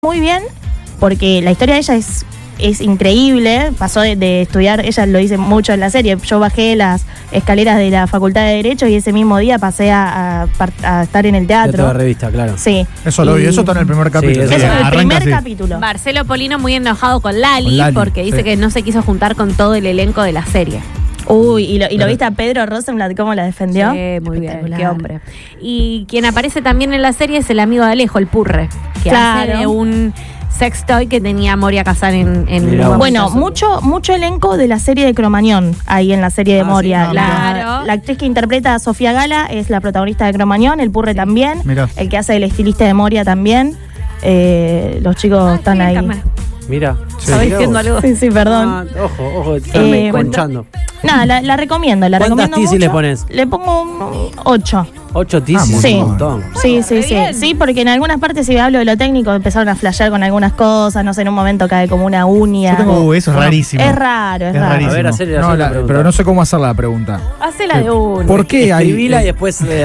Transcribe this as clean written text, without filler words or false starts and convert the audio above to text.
muy bien, porque la historia de ella es increíble. Pasó de estudiar, ella lo dice mucho en la serie, yo bajé las escaleras de la Facultad de Derecho y ese mismo día pasé a estar en el teatro. De la revista, claro. Sí. Eso lo vi, eso está en el primer capítulo. Eso es el Arranca primer así. capítulo. Marcelo Polino muy enojado con Lali, porque dice que no se quiso juntar con todo el elenco de la serie. Uy, y lo viste a Pedro Rosenblatt cómo la defendió. Sí, muy bien, Espectacular. qué hombre. Y quien aparece también en la serie es el amigo de Alejo, el Purre, que Claro. hace de un sextoy que tenía Moria Kazan en Mirá vos. Bueno, mucho elenco de la serie de Cromañón ahí en la serie de Moria. sí, claro. La actriz que interpreta a Sofía Gala es la protagonista de Cromañón, el Purre también, Mirá. el que hace el estilista de Moria también. Los chicos están ahí. Mira. Estaba diciendo algo. Sí, perdón. Ah, ojo, están conchando. Nada, la recomiendo, la ¿Cuántas recomiendo tisis mucho. le pones? Le pongo un 8. 8 tisis, Sí. un montón. Sí, sí, re sí. bien. Sí, porque en algunas partes, si hablo de lo técnico, empezaron a flashear con algunas cosas. No sé, en un momento cae como una uña. Yo tengo, eso es rarísimo. Es raro, es raro. rarísimo. A ver, hacele la No, pregunta. pero no sé cómo hacer la pregunta. Hacela de uno. ¿Por qué hay? Escribila y después